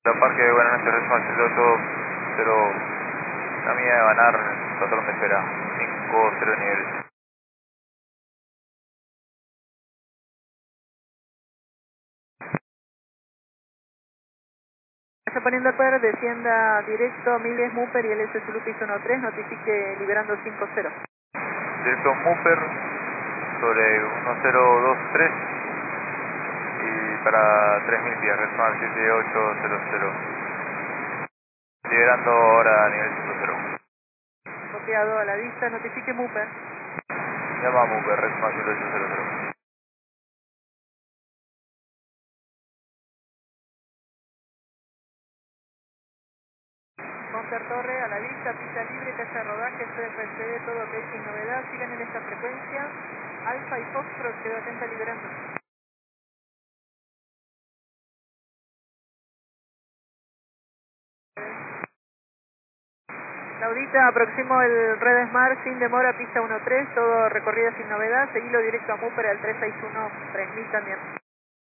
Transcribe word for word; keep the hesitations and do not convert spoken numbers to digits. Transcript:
La Parque, buenas noches, Resma ciento ocho cero, la mía de Banar, patrón de espera, cinco cero niveles. Está poniendo el poder, descienda directo, Miles Muper y el S Zulu piso uno tres, notifique liberando cinco cero. Directo Mupper sobre uno cero dos tres y para tres mil pies, Resma siete ocho cero cero. Liberando ahora a nivel cinco cero. Copiado a la vista, notifique Muper. Llama a Mupper, Resma siete ocho cero cero. Monter Torre a la vista, pista libre, casa de rodaje, C R C D, todo ok sin novedad, sigan en esta frecuencia. Alfa y Foxtrot, quedó atenta liberando. Laudita, aproximo el Red Smart sin demora, pista uno tres, todo recorrido sin novedad, seguilo directo a Muper al tres seis uno tres mil también.